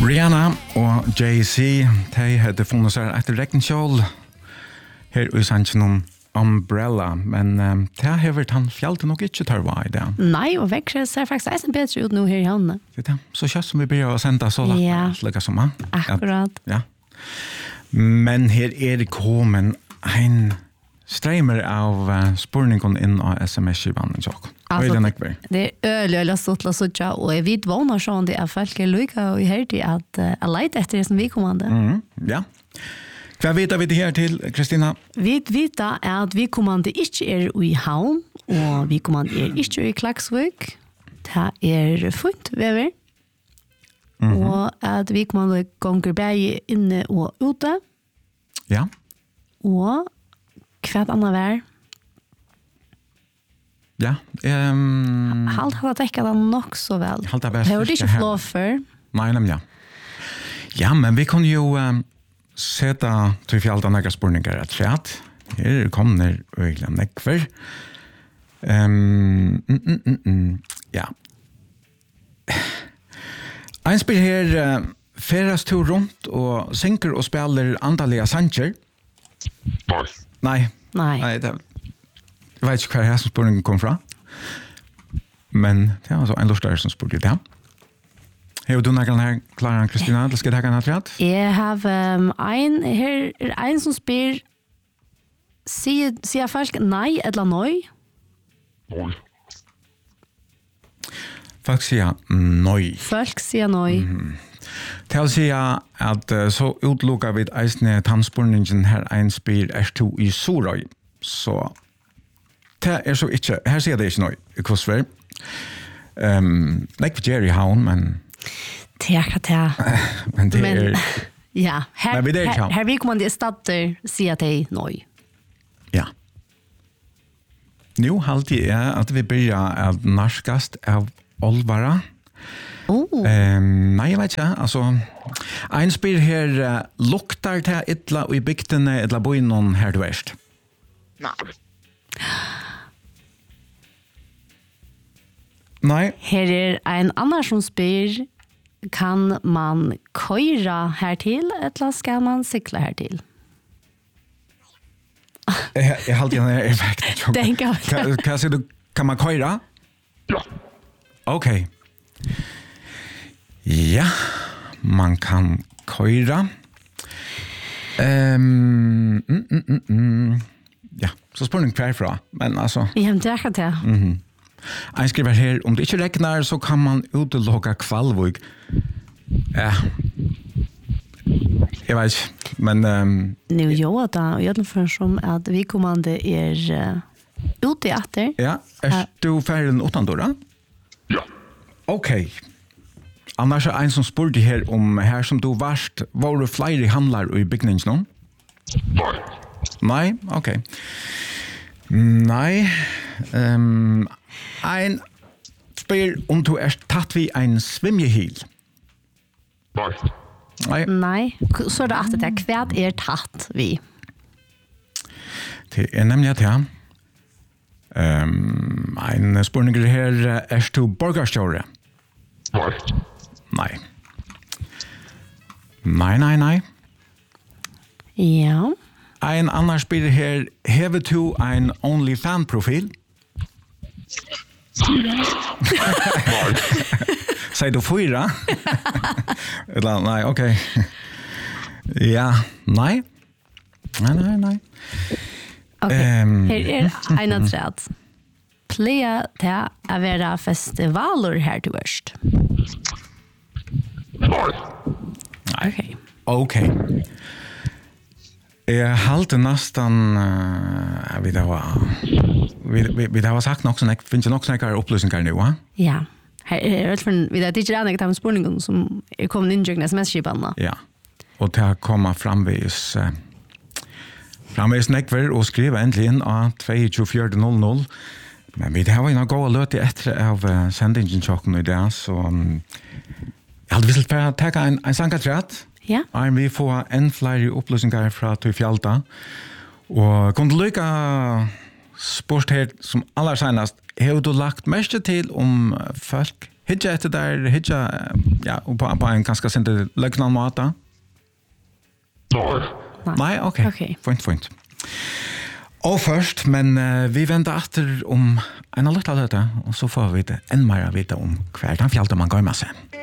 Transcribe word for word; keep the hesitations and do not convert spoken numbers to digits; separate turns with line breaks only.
Rihanna og Jay-Z, de hadde funnet seg etter regnkjål her i sannsyn om Umbrella, men um, det har vært han fjallte nok ikke tar var i det.
Nei, og vekkere ser faktisk eisen bedre ut nå her i hånden.
Det er så kjøtt som vi blir å sende så lagt,
ja.
slik som han.
Akkurat.
Ja. Men her er det kommet en streamer av uh, spurningen inn av S M S-skivanen.
Altså, det er øyelig øyelig stått til å sitte, og jeg vet vågner sånn det er folk er lykke og jeg hørte at uh, jeg leter etter det som vi kommer til.
Mm, ja. Hva vet vi det her til, Kristina?
Vi vet at vi kommer til ikke er i Havn, og vi kommer til er ikke i Klaksvik. Det er funnet vever. Mm -hmm. Og at vi kommer til ganger begge inne og ute.
Ja.
Og hva annet vær?
Ja. Um,
Halt har det dekket det nok så vel.
Halt det best.
Det var ikke flå før.
Nei, nemlig, ja. Ja, men vi kunne jo um, sette til fjallet nægge spørninger et fjert. Her kommer øyelig nekver. Um, mm, mm, mm, mm. Ja. En spiller her uh, feras to rundt og synker og spiller andalige sanger.
Nei.
Nei.
Nei.
Nei, det jeg vet ikke hva her som spørningen kom fra. Men det er altså en lustare som spurte det. Har du noen her, Klara Kristina? Eller skal jeg ta en hatt?
Jeg har um, en, her er en som spyr sier, sier folk nei eller nøy?
Nei.
Folk sier nøy.
Folk sier nøy.
Mm. Til å si at uh, så utelukker vi eisne tannspurningen her en spyr er to i Sorøy. Så det er så ikke, her sier det ikke nøy i Kosver. Um, det er ikke Jerry Havn, men
det er ikke det.
Men det
men,
er
ja, her,
men det er
her, her vi kommer til stater sier at det er nøy.
Ja. Nå halte jeg at vi begynner at narskast av Olvara.
Oh.
Um, nei, jeg vet ikke. Altså, en spyr her uh, luktar til ytla og i bygdene ytla boi noen her du verst.
Nei.
Nei.
Her er en annen som spyr kan man køyre hertil eller skal man sykle hertil?
Jeg, jeg halte igjen er effekt.
Det er ikke.
Hva sier du? Kan man køyre?
Ja.
Ok. Ja, man kan køyre. Um, mm, mm, mm, mm. Ja, så spørning hver fra. Men altså...
Ja, det er ikke det.
Mm-hmm. Jeg skriver her, om det ikke regner, så kan man utelukke Kvalvøy. Ja. Jeg vet ikke, men... Um,
Nå jo, da, og jeg for som at vi kommande er uh, ute etter.
ja, er du ferdig den åttende da?
Ja.
Ok. Annars er en som spurte her om her som du varst, var det flere handler i bygningen nå?
Nei.
Nei, ok. Nei. Um, en spør om du er tatt vi en svimjehil.
Nei.
Nei.
Nei, så er det at det er hva er tatt vi.
Det er nemlig at ja. Um, en spørning her er du borgerstjåre?
Nei.
Nei. Nei, nei, nei.
Ja.
En annan spiller her, hever du en OnlyFans-profil?
Nei.
Sier du fyra? Eller, nei, ok. Ja, nei. Nei, nei, nei.
Ok,
Um,
her er en av tredje. Pleia til å være festivaler her til verst.
Nei.
Nei.
Ok.
Ok. Jeg halte nesten, uh, vi da var, vi, vi, vi da var sagt nok sånn, jeg finner nok sånne opplysninger nå, va?
Ja. Her er det for, vi vet ikke det er en spørning som er kommet inn i S M S-skipene.
Ja. Og til å komme framvis, uh, framvis nekver og skrive endelig inn av to to fire null null. Men vi har jo en god løte etter av uh, sendingen tjokken i dag, så um, jeg hadde visst for å ta en, en sangatræt.
Ja.
Og vi får en flere opplysninger fra Tøyfjalta. Og kom du lykke spørst her som aller senest, har du lagt mest til om folk Hitja etter der, hitja, ja, og på, på en ganske sinte løgnan måte?
Nei.
Nei, ok.
Ok.
Fint, fint. Og først, men uh, vi venter etter om en av litt av dette, og så får vi det enn mer å vite om hver den fjallte man går med seg.